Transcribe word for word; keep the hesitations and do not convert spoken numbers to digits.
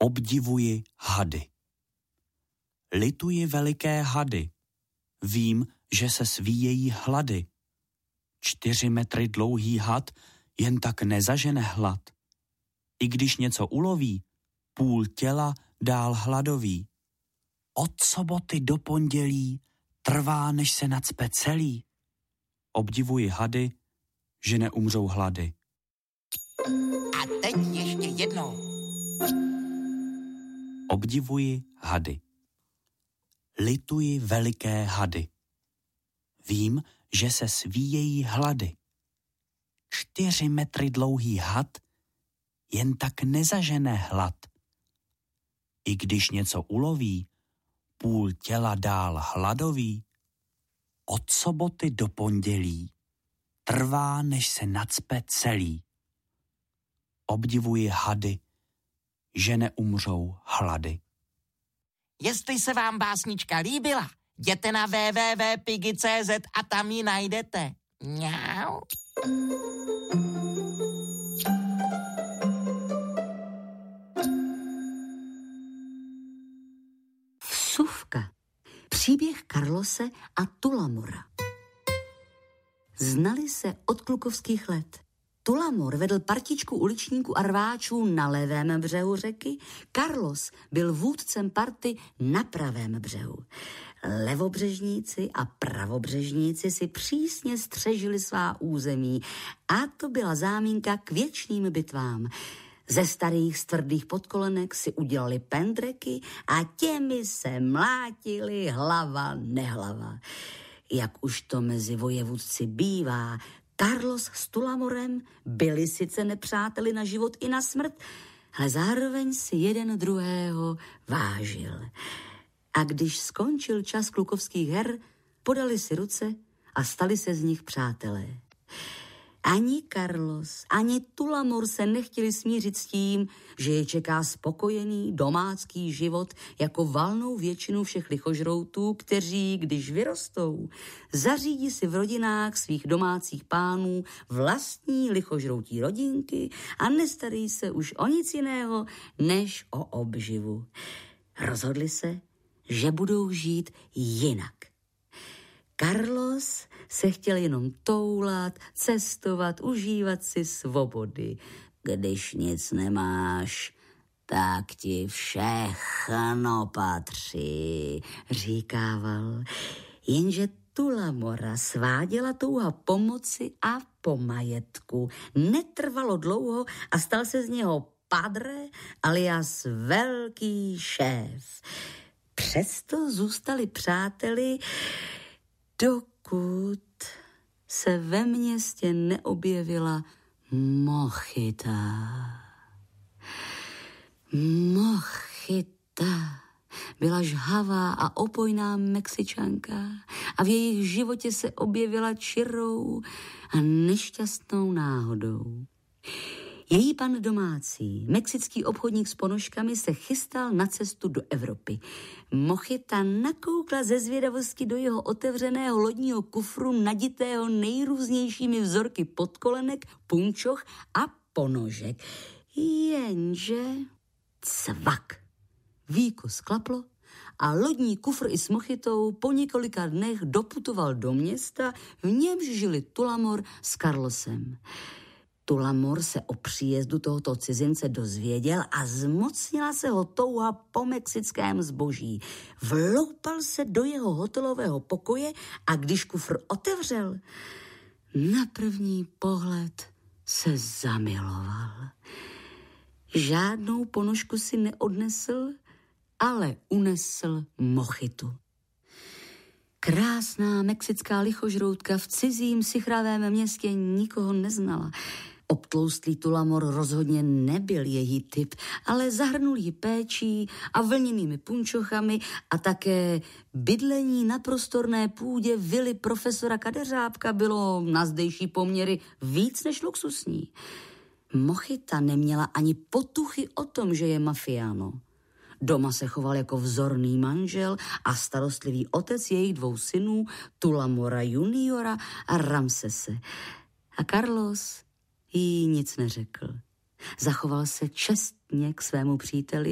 Obdivuji hady. Lituji veliké hady. Vím, že se svíjejí hlady. Čtyři metry dlouhý had jen tak nezažene hlad. I když něco uloví, půl těla dál hladoví. Od soboty do pondělí trvá, než se nacpe celý. Obdivuji hady, že neumřou hlady. A teď ještě jednou. Obdivuji hady. Lituji veliké hady. Vím, že se svíjejí hlady. Čtyři metry dlouhý had jen tak nezažene hlad. I když něco uloví, půl těla dál hladoví. Od soboty do pondělí trvá, než se nacpe celý. Obdivuji hady, že neumřou hlady. Jestli se vám básnička líbila, jděte na w w w tečka pigi tečka c z a tam ji najdete. Mňau. Vsuvka. Příběh Carlose a Tullamora. Znali se od klukovských let. Tullamor vedl partičku uličníků a rváčů na levém břehu řeky, Carlos byl vůdcem party na pravém břehu. Levobřežníci a pravobřežníci si přísně střežili svá území a to byla zámínka k věčným bitvám. Ze starých stvrdých podkolenek si udělali pendreky a těmi se mlátili hlava nehlava. Jak už to mezi vojevůdci bývá, Carlos s Tullamorem byli sice nepřáteli na život i na smrt, ale zároveň si jeden druhého vážil. A když skončil čas klukovských her, podali si ruce a stali se z nich přátelé. Ani Carlos, ani Tullamor se nechtěli smířit s tím, že je čeká spokojený domácký život jako valnou většinu všech lichožroutů, kteří, když vyrostou, zařídí si v rodinách svých domácích pánů vlastní lichožroutí rodinky a nestarají se už o nic jiného, než o obživu. Rozhodli se, že budou žít jinak. Carlos se chtěl jenom toulat, cestovat, užívat si svobody. Když nic nemáš, tak ti všechno patří, říkával. Jenže Tullamora sváděla touha pomoci a po majetku. Netrvalo dlouho a stal se z něho padre alias velký šéf. Přesto zůstali přáteli, dokud se ve městě neobjevila Mochita. Mochita byla žhavá a opojná Mexičanka a v jejich životě se objevila čirou a nešťastnou náhodou. Její pan domácí, mexický obchodník s ponožkami, se chystal na cestu do Evropy. Mochita nakoukla ze zvědavosti do jeho otevřeného lodního kufru naditého nejrůznějšími vzorky podkolenek, punčoch a ponožek. Jenže cvak. Víko sklaplo a lodní kufr i s Mochitou po několika dnech doputoval do města, v němž žili Tullamor s Carlosem. Tullamor se o příjezdu tohoto cizince dozvěděl a zmocnila se ho touha po mexickém zboží. Vloupal se do jeho hotelového pokoje a když kufr otevřel, na první pohled se zamiloval. Žádnou ponožku si neodnesl, ale unesl Mochitu. Krásná mexická lichožroutka v cizím sichravém městě nikoho neznala. Obtloustlý Tullamor rozhodně nebyl její typ, ale zahrnul ji péčí a vlněnými punčochami a také bydlení na prostorné půdě vily profesora Kadeřábka bylo na zdejší poměry víc než luxusní. Mochita neměla ani potuchy o tom, že je mafiáno. Doma se choval jako vzorný manžel a starostlivý otec jejich dvou synů, Tullamora juniora a Ramsese. A Carlos jí nic neřekl. Zachoval se čestně k svému příteli